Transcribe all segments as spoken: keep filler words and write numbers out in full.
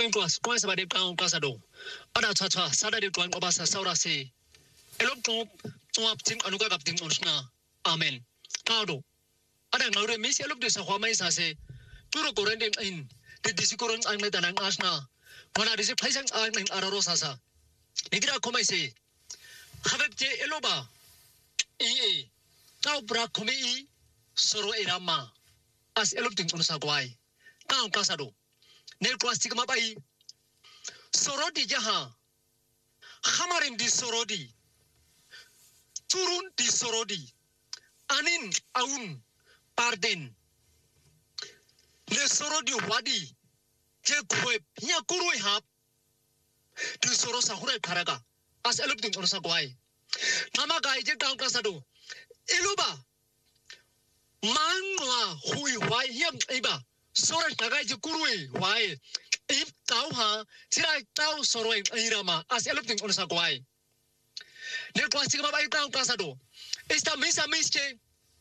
Going to us, twice about the town Casado. Other Tata, Saturday to Obasa Saura say. Elop to up Tim Anuka Captain Osna. Amen. Tado. Other no miss a look this a Hamas say. Turo Corendin in the Disicurant Anglet and Asna. When I receive pleasant Angling Ararosasa. Nigra come say. Have a Eloba. E. Tau Bra Come Soro Irama. As elopting on Sagwai. Town Casado. Nelquastigma by Sorodi Jaha Hamarin di Sorodi Turun di Sorodi Anin Aun Parden Le Sorodi Wadi Jekweb Yakuru Hap di Sorosa Hure Karaga as elopting on Sagwai Namaga Jekan Casado Eluba Mangwa Hui Wai Yam Eba Sora Tagai Kurui, why? If Tauha, Tirai Tau Soroi, Irama, as eloping on Sagwai. Nelquastigma by Town Casado. Is the Missa Miske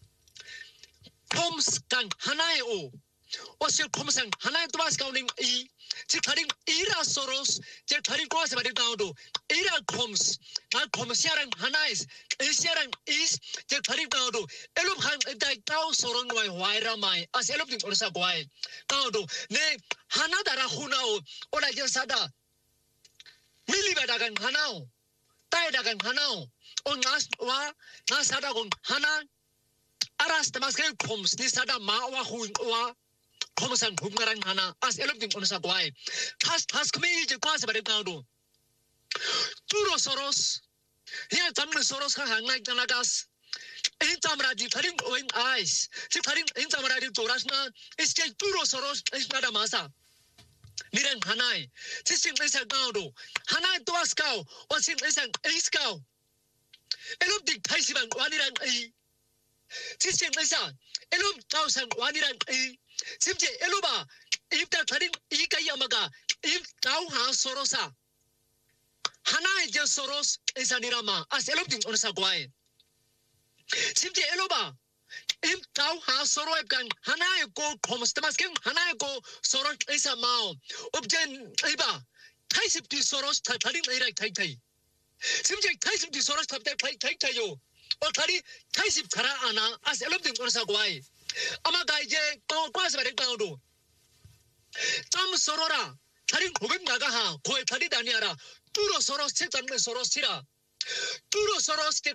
Coms Kang Hanai O. What's your Comsang Hanai Twas counting E? Tickling Ira Soros, Tickling Cross by the Gaudo. Ira comes, not Comsiaran Hanais, Isiaran East, Tickling Gaudo. Elop Hang a die Tau Soron by Wairamai, as eloping on Sagwai. Gaudo, ne Hanadara Hunao, or I just said that. Milibadagan Hanao, Taidagan Hanao, on Naswa, Nasadagon Hana, Aras the Maskel comes, this Sada Mawa Huwa. Common Pumaran Hana, as eloping on Sagwai. Cast has committed the class about the Gaudo. Turo Soros, here Tamil Soros hang like Nanagas. In Tamaradi, cutting own eyes, cutting in Tamaradi to Rasna, is just Turo Soros, is not a massa. Niran Hanai, teaching is a Gaudo. Hanai to us cow, what's in is an ace cow. Eloping Taisiban, Waniran E. Teaching is a Elop thousand Waniran E. Simche Eluba, if the Tarim Ika Yamaga, if thou has Sorosa. Hanai just Soros is an Irama, as eloping on Sagwai. Simche Eluba, if thou has Soroekan, Hanai go Comstamaskin, Hanai go Soros is a Mao, Objen Eba, Taisip di Soros, Tarim Ira Tai. Simche Taisip di Soros Tai Tayo, or Tari Taisip Taraana, as eloping on Sagwai. Amagaije, Pass by the Gaudo. Tam Sorora, Tarin Hubim Nagaha, Koi Tari Daniara, Turo Soros, Titan Soros Tira. Turo Soros,